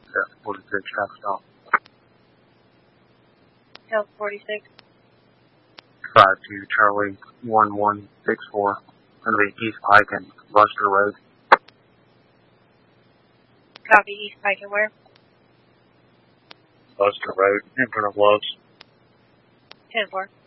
at 46 traffic stop. Hill 46. 52 Charlie 1164. Going to be East Pike and Buster Road. Copy, East Pike and where? Buster Road, in front of Love's. 10-4.